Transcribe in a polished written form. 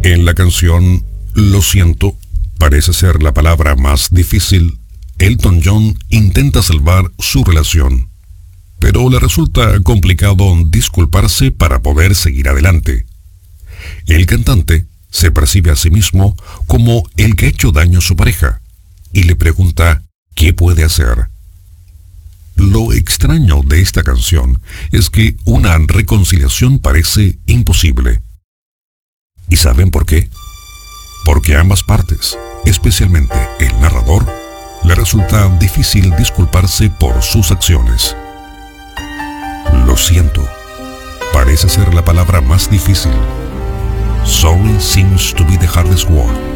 En la canción Lo siento, parece ser la palabra más difícil, Elton John intenta salvar su relación, pero le resulta complicado disculparse para poder seguir adelante. El cantante se percibe a sí mismo como el que ha hecho daño a su pareja y le pregunta qué puede hacer. Lo extraño de esta canción es que una reconciliación parece imposible. ¿Y saben por qué? Porque a ambas partes, especialmente el narrador, le resulta difícil disculparse por sus acciones. Lo siento, parece ser la palabra más difícil. Sorry seems to be the hardest word.